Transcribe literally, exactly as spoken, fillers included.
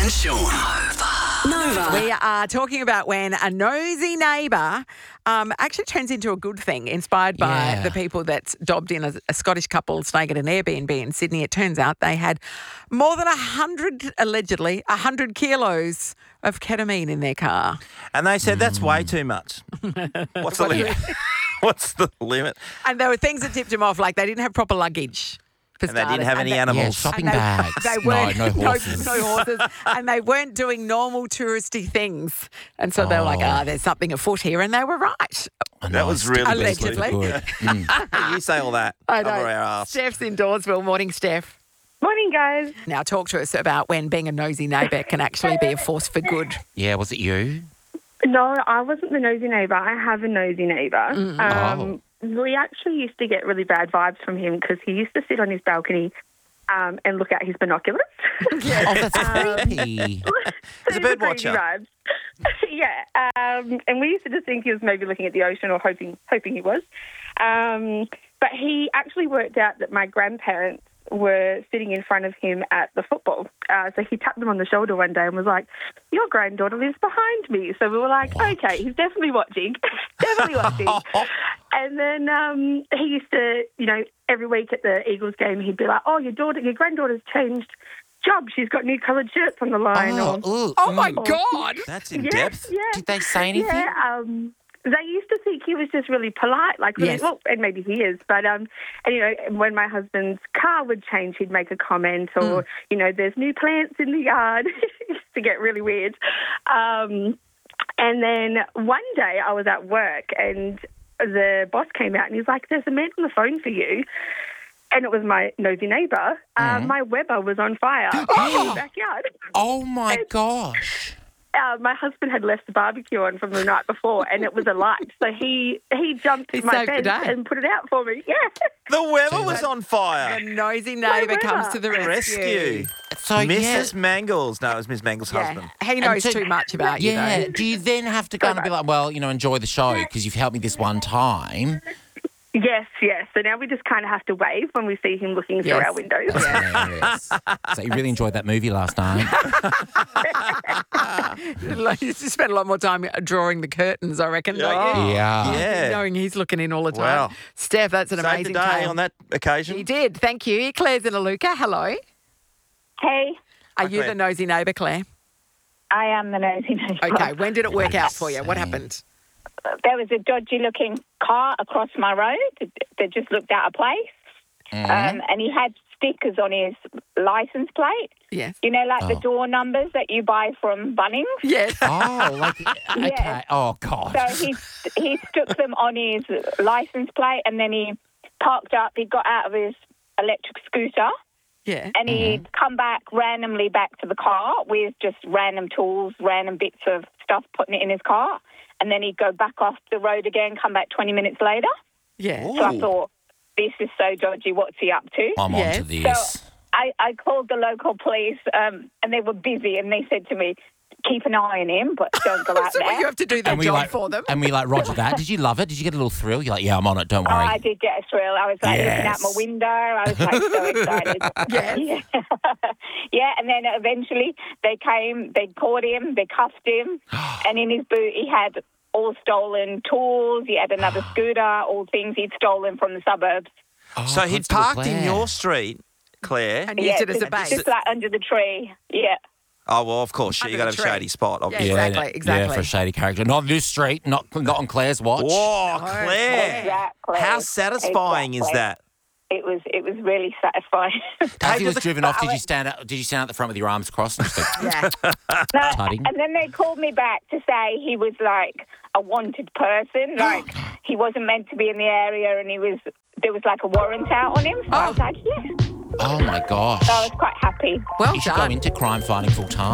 and Sean. Nova. We are talking about when a nosy neighbour um, actually turns into a good thing, inspired by Yeah. the people that dobbed in a, a Scottish couple staying at an Airbnb in Sydney. It turns out they had more than a hundred, allegedly, a hundred kilos of ketamine in their car. And they said that's way too much. What's the limit? What's the limit? And there were things that tipped them off, like they didn't have proper luggage. For And they didn't starters. have And any they- animals. Yeah, shopping And they- bags. They no, weren't, no horses. No, no horses. And they weren't doing normal touristy things. And so they were like, Oh. ah, there's something afoot here. And they were right. I That know, was it's really Allegedly. good. Mm. You say all that. I Cover know. our ass. Steph's in Dawesville. Morning, Steph. Morning, guys. Now talk to us about when being a nosy neighbour can actually be a force for good. Yeah, was it you? No, I wasn't the nosy neighbour. I have a nosy neighbour. Mm. Um, We actually used to get really bad vibes from him because he used to sit on his balcony um, and look out his binoculars. Oh, that's creepy. He's a bird Crazy watcher. vibes. yeah, um, and we used to just think he was maybe looking at the ocean or hoping hoping he was. Um, but he actually worked out that my grandparents were sitting in front of him at the football. Uh, so he tapped them on the shoulder one day and was like, your granddaughter lives behind me. So we were like, What? okay, he's definitely watching. definitely watching. And then um, he used to, you know, every week at the Eagles game, he'd be like, oh, your daughter, your granddaughter's changed job. She's got new coloured shirts on the line. Oh, or, ooh, Oh, my mm. God. That's in yeah, depth. yeah. Did they say anything? Yeah, um, they used to think he was just really polite, like really, Yes. well, and maybe he is. But um, and you know, when my husband's car would change, he'd make a comment, or you know, there's new plants in the yard. It used to get really weird. Um, and then one day I was at work, and the boss came out, and he's like, "There's a man on the phone for you." And it was my nosy neighbour. Uh, my Weber was on fire in the backyard. Oh, my gosh. Uh, my husband had left the barbecue on from the night before, and it was alight. So he he jumped He my saved the fence day. and put it out for me. Yeah, The weather was on A fire. nosy neighbour Weber. comes to the rescue. Rescue. So, Missus yeah. Mangles. No, it was Miss Mangles' Yeah, husband. he knows so- too much about Yeah. you, though. Do you then have to go and be like, well, you know, enjoy the show because you've helped me this one time? yes, yes. So now we just kind of have to wave when we see him looking through Yes. our windows. Hilarious. So you really enjoyed that movie last night? Like, you spend a lot more time drawing the curtains, I reckon, don't you? Yeah. Yeah. Knowing he's looking in all the time. Wow. Steph, that's an Saved the amazing day tale. on that occasion. He did. Thank you. Claire's in Aluka. Hello. Hey, Are Hi, you Claire. the nosy neighbour, Claire? I am the nosy neighbour. Okay. When did it work out for you? What happened? There was a dodgy-looking car across my road that just looked out of place, um, and he had stickers on his license plate. Yes. You know, like the Oh. door numbers that you buy from Bunnings. Yes. Oh, like, okay. Oh, God. So he he stuck them on his license plate, and then he parked up. He got out of his electric scooter, Yeah. and he'd come back randomly back to the car with just random tools, random bits of stuff, putting it in his car. And then he'd go back off the road again, come back twenty minutes later. Yeah. So I thought, this is so dodgy. What's he up to? I'm Yes. onto this. So I, I called the local police, um, and they were busy, and they said to me, keep an eye on him, but don't go out So there. you have to do that and we job like, for them. and we like, Roger that. Did you love it? Did you get a little thrill? You're like, yeah, I'm on it. Don't Oh, worry. I did get a thrill. I was like looking out my Yes. window. I was like so excited. Yes. Yeah. yeah, and then eventually they came, they caught him, they cuffed him, and in his boot he had all stolen tools. He had another scooter, all things he'd stolen from the suburbs. Oh, So he'd Constable parked in Claire. your street, Claire. And used it as a just, base. just like under the tree. Yeah. Oh, well, of course. Under you got to the have a tree. shady spot, obviously. Yeah, Yeah, exactly, Yeah, exactly. for a shady character. Not on this street, not not on Claire's watch. Whoa, Claire. Exactly. How satisfying is Exactly. that? It was it was really satisfying. As Hey, he does was the- driven off, did I- you stand out? Did you stand out the front with your arms crossed? And just go, Yeah. No, Tutting. and then they called me back to say he was like a wanted person, like he wasn't meant to be in the area, and he was there was like a warrant out on him. So I was like, yeah. oh my gosh! So I was quite happy. Well You should done. go into crime fighting full time.